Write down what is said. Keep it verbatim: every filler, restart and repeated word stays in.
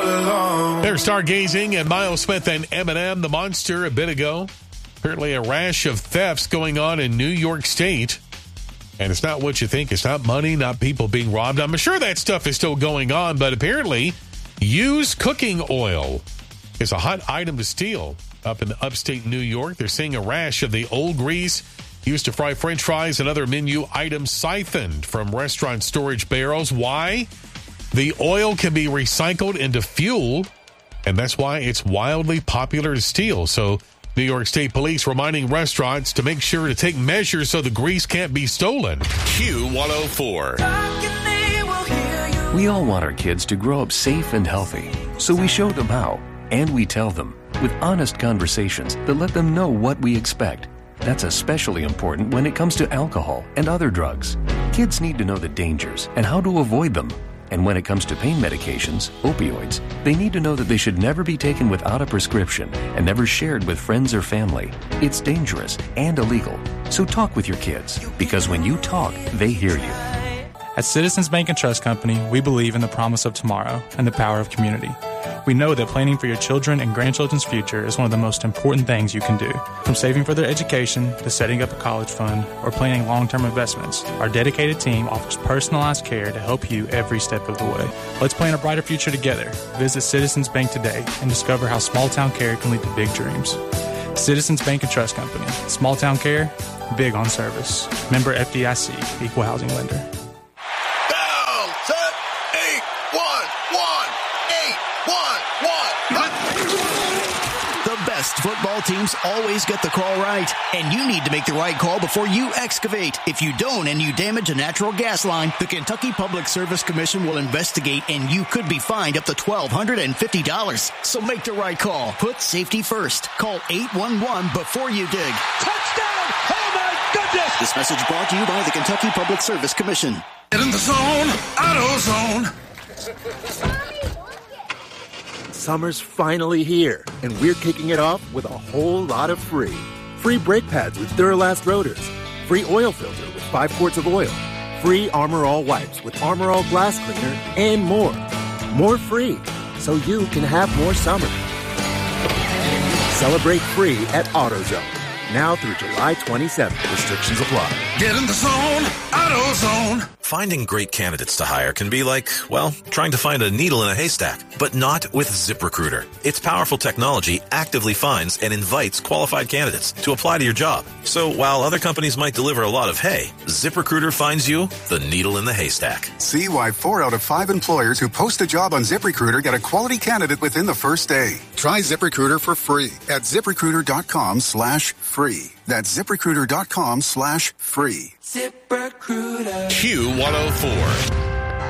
along. They're stargazing at Miles Smith and Eminem, the Monster, a bit ago. Apparently a rash of thefts going on in New York State. And it's not what you think. It's not money, not people being robbed. I'm sure that stuff is still going on, but apparently used cooking oil is a hot item to steal up in upstate New York. They're seeing a rash of the old grease used to fry French fries and other menu items siphoned from restaurant storage barrels. Why? The oil can be recycled into fuel, and that's why it's wildly popular to steal. So New York State Police reminding restaurants to make sure to take measures so the grease can't be stolen. Q one oh four. We all want our kids to grow up safe and healthy, so we show them how, and we tell them with honest conversations that let them know what we expect. That's especially important when it comes to alcohol and other drugs. Kids need to know the dangers and how to avoid them. And when it comes to pain medications, opioids, they need to know that they should never be taken without a prescription and never shared with friends or family. It's dangerous and illegal. So talk with your kids, because when you talk, they hear you. At Citizens Bank and Trust Company, we believe in the promise of tomorrow and the power of community. We know that planning for your children and grandchildren's future is one of the most important things you can do. From saving for their education to setting up a college fund or planning long-term investments, our dedicated team offers personalized care to help you every step of the way. Let's plan a brighter future together. Visit Citizens Bank today and discover how small-town care can lead to big dreams. Citizens Bank and Trust Company. Small-town care, big on service. Member F D I C, Equal Housing Lender. Football teams always get the call right, and you need to make the right call before you excavate. If you don't and you damage a natural gas line, the Kentucky Public Service Commission will investigate, and you could be fined up to one thousand two hundred fifty dollars. So make the right call. Put safety first. Call eight one one before you dig. Touchdown! Oh my goodness! This message brought to you by the Kentucky Public Service Commission. Get in the zone, AutoZone. Summer's finally here, and we're kicking it off with a whole lot of free. Free brake pads with Duralast rotors. Free oil filter with five quarts of oil. Free Armor All wipes with Armor All glass cleaner, and more. More free, so you can have more summer. Celebrate free at AutoZone. Now through July twenty-seventh. Restrictions apply. Get in the zone, AutoZone. Finding great candidates to hire can be like, well, trying to find a needle in a haystack, but not with ZipRecruiter. Its powerful technology actively finds and invites qualified candidates to apply to your job. So while other companies might deliver a lot of hay, ZipRecruiter finds you the needle in the haystack. See why four out of five employers who post a job on ZipRecruiter get a quality candidate within the first day. Try ZipRecruiter for free at ZipRecruiter.com slash free. That's ZipRecruiter.com slash free. ZipRecruiter. Q one oh four.